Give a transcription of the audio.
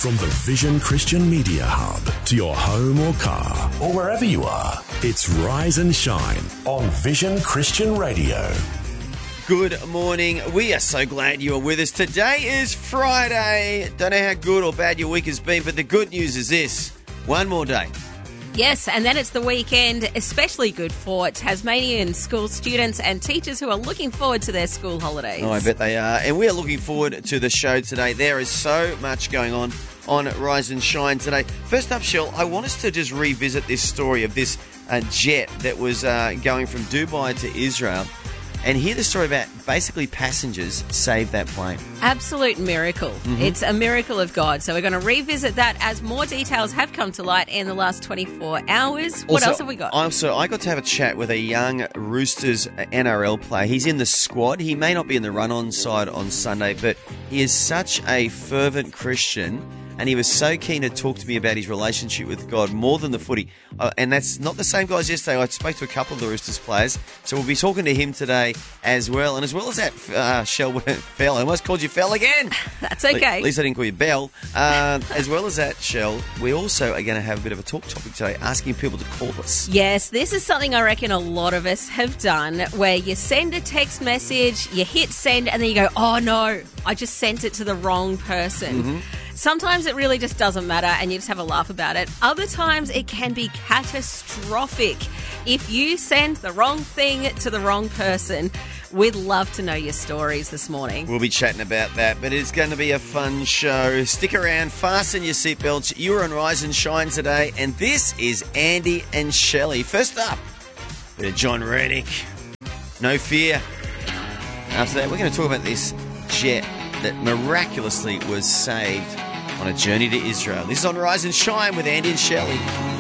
From the Vision Christian Media Hub to your home or car or wherever you are, it's Rise and Shine on Vision Christian Radio. Good morning. We are so glad you are with us. Today is Friday. Don't know how good or bad your week has been, but the good news is this. One more day. Yes, and then it's the weekend, especially good for Tasmanian school students and teachers who are looking forward to their school holidays. Oh, I bet they are. And we are looking forward to the show today. There is so much going on Rise and Shine today. First up, Shell, I want us to just revisit this story of this jet that was going from Dubai to Israel and hear the story about basically passengers saved that plane. Absolute miracle. Mm-hmm. It's a miracle of God. So we're going to revisit that as more details have come to light in the last 24 hours. What else have we got? I got to have a chat with a young Roosters NRL player. He's in the squad. He may not be in the run-on side on Sunday, but he is such a fervent Christian. And he was so keen to talk to me about his relationship with God more than the footy. And that's not the same guy as yesterday. I spoke to a couple of the Roosters players. So we'll be talking to him today as well. And as well as that, Shell, Bell, I almost called you Fell again. That's okay. At least I didn't call you Bell. As well as that, Shell, we also are going to have a bit of a talk topic today, asking people to call us. Yes, this is something I reckon a lot of us have done, where you send a text message, you hit send, and then you go, oh no, I just sent it to the wrong person. Mm-hmm. Sometimes it really just doesn't matter and you just have a laugh about it. Other times it can be catastrophic. If you send the wrong thing to the wrong person, we'd love to know your stories this morning. We'll be chatting about that, but it's going to be a fun show. Stick around, fasten your seatbelts. You're on Rise and Shine today, and this is Andy and Shelley. First up, bit of John Reddick. No Fear. After that, we're going to talk about this jet that miraculously was saved on a journey to Israel. This is on Rise and Shine with Andy and Shelley.